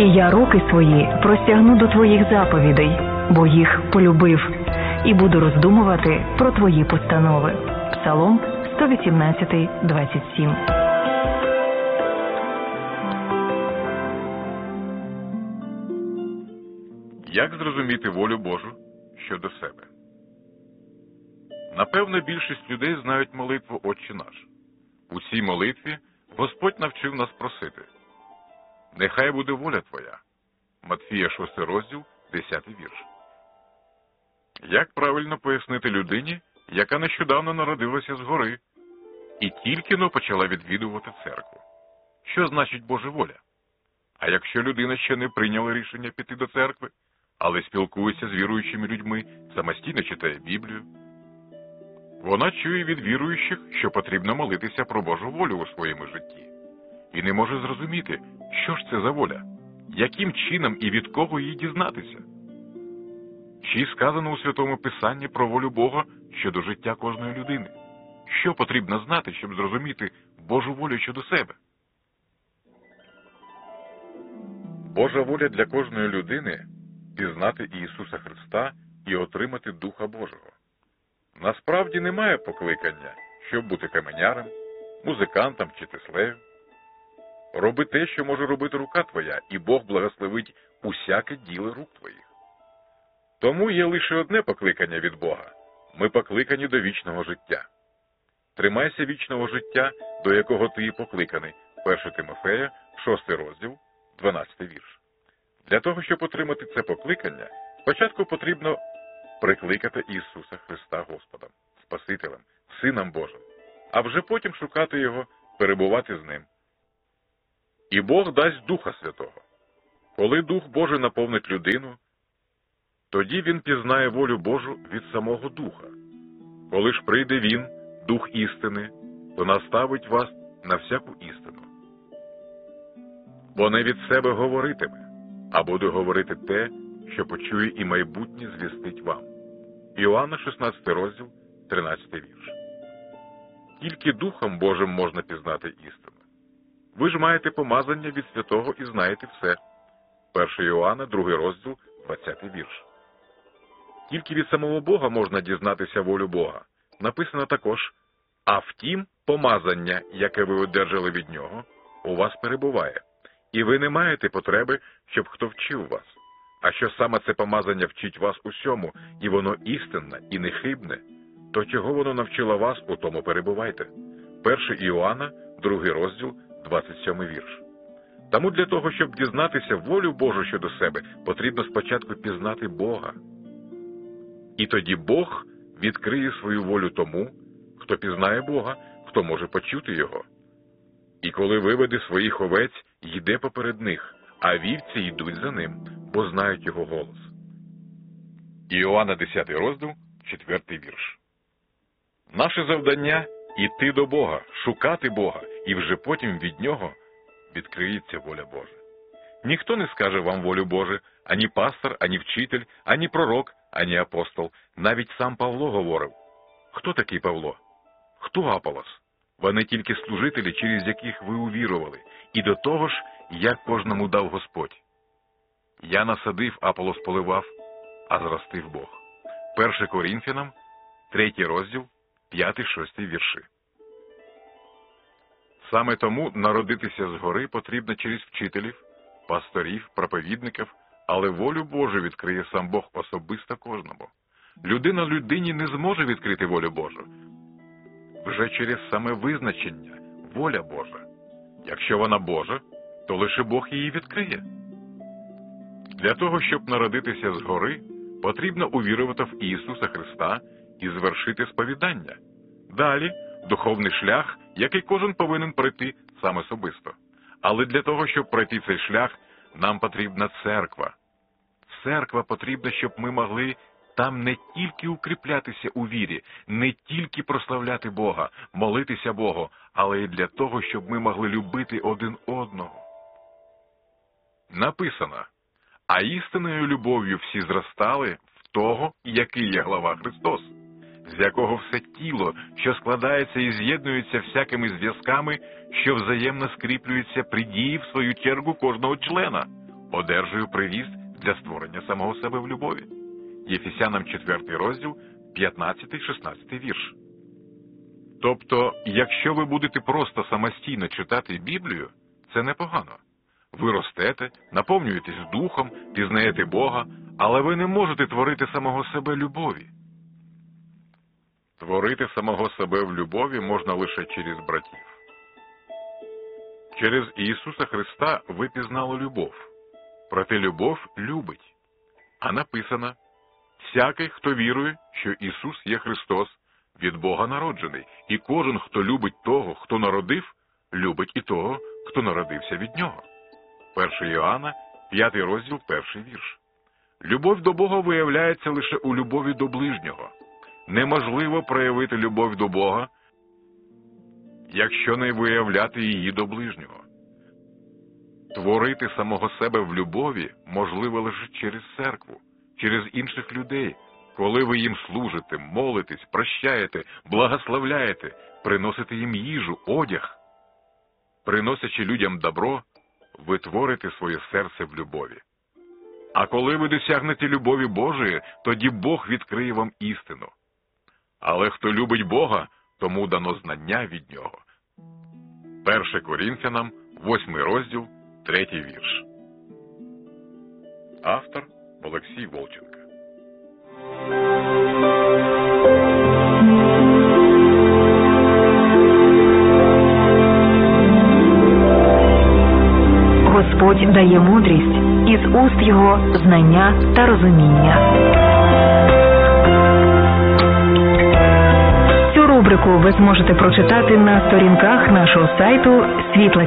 І я руки свої простягну до твоїх заповідей, бо їх полюбив, і буду роздумувати про твої постанови. Псалом 118, 27. Як зрозуміти волю Божу щодо себе? Напевно, більшість людей знають молитву «Отче наш». У цій молитві Господь навчив нас просити: «Нехай буде воля Твоя». Матфія 6 розділ, 10 вірш. Як правильно пояснити людині, яка нещодавно народилася згори і тільки-но почала відвідувати церкву? Що значить Божа воля? А якщо людина ще не прийняла рішення піти до церкви, але спілкується з віруючими людьми, самостійно читає Біблію? Вона чує від віруючих, що потрібно молитися про Божу волю у своєму житті. І не може зрозуміти, що ж це за воля, яким чином і від кого її дізнатися. Чи сказано у Святому Писанні про волю Бога щодо життя кожної людини? Що потрібно знати, щоб зрозуміти Божу волю щодо себе? Божа воля для кожної людини – пізнати Ісуса Христа і отримати Духа Божого. Насправді немає покликання, щоб бути каменярем, музикантом чи теслею. Роби те, що може робити рука твоя, і Бог благословить усяке діло рук твоїх. Тому є лише одне покликання від Бога – ми покликані до вічного життя. Тримайся вічного життя, до якого ти і покликаний. 1 Тимофея, 6 розділ, 12 вірш. Для того, щоб отримати це покликання, спочатку потрібно прикликати Ісуса Христа Господом, Спасителем, Сином Божим, а вже потім шукати Його, перебувати з Ним. І Бог дасть Духа Святого. Коли Дух Божий наповнить людину, тоді він пізнає волю Божу від самого Духа. Коли ж прийде Він, Дух істини, то наставить вас на всяку істину. Бо не від себе говоритиме, а буде говорити те, що почує і майбутнє звістить вам. Іоанна 16 розділ, 13 вірш. Тільки Духом Божим можна пізнати істину. Ви ж маєте помазання від Святого і знаєте все. 1 Іоанна, 2 розділ, 20 вірш. Тільки від самого Бога можна дізнатися волю Бога. Написано також: «А втім, помазання, яке ви одержали від Нього, у вас перебуває, і ви не маєте потреби, щоб хто вчив вас. А що саме це помазання вчить вас усьому, і воно істинне і нехибне, то чого воно навчило вас, у тому перебувайте». 1 Іоанна, 2 розділ, 27 вірш. Тому для того, щоб дізнатися волю Божу щодо себе, потрібно спочатку пізнати Бога. І тоді Бог відкриє свою волю тому, хто пізнає Бога, хто може почути Його. І коли виведе своїх овець, йде поперед них, а вівці йдуть за ним, бо знають Його голос. Іоанна 10 розділ, 4 вірш. Наше завдання – іти до Бога, шукати Бога, і вже потім від Нього відкриється воля Божа. Ніхто не скаже вам волю Божу, ані пастор, ані вчитель, ані пророк, ані апостол. Навіть сам Павло говорив. Хто такий Павло? Хто Аполос? Вони тільки служителі, через яких ви увірували. І до того ж, як кожному дав Господь. Я насадив, Аполос поливав, а зростив Бог. 1 Коринфянам, 3 розділ, 5-6 вірші. Саме тому народитися згори потрібно через вчителів, пасторів, проповідників, але волю Божу відкриє сам Бог особисто кожному. Людина людині не зможе відкрити волю Божу. Вже через саме визначення – воля Божа. Якщо вона Божа, то лише Бог її відкриє. Для того, щоб народитися згори, потрібно увірувати в Ісуса Христа і звершити сповідання. Далі – духовний шлях, який кожен повинен пройти сам особисто. Але для того, щоб пройти цей шлях, нам потрібна церква. Церква потрібна, щоб ми могли там не тільки укріплятися у вірі, не тільки прославляти Бога, молитися Богу, але й для того, щоб ми могли любити один одного. Написано: «А істинною любов'ю всі зростали в того, який є глава Христос, з якого все тіло, що складається і з'єднується всякими зв'язками, що взаємно скріплюються при дії в свою чергу кожного члена. одержую привіз для створення самого себе в любові. Єфесянам 4 розділ, 15-16 вірш. Тобто, якщо ви будете просто самостійно читати Біблію, це непогано. Ви ростете, наповнюєтесь духом, пізнаєте Бога, але ви не можете творити самого себе любові. Творити самого себе в любові можна лише через братів. Через Ісуса Христа ви пізнали любов. Проте любов любить. А написано: «Всякий, хто вірує, що Ісус є Христос, від Бога народжений, і кожен, хто любить того, хто народив, любить і того, хто народився від Нього». 1 Іоанна, 5 розділ, 1 вірш. Любов до Бога виявляється лише у любові до ближнього. Неможливо проявити любов до Бога, якщо не виявляти її до ближнього. Творити самого себе в любові можливо лише через церкву, через інших людей, коли ви їм служите, молитесь, прощаєте, благословляєте, приносите їм їжу, одяг. Приносячи людям добро, ви творите своє серце в любові. А коли ви досягнете любові Божої, тоді Бог відкриє вам істину. Але хто любить Бога, тому дано знання від Нього. 1 Коринфянам, 8 розділ, 3 вірш. Автор Олексій Волченко. Господь дає мудрість, із уст Його знання та розуміння. Цю рубрику ви зможете прочитати на сторінках нашого сайту «Світла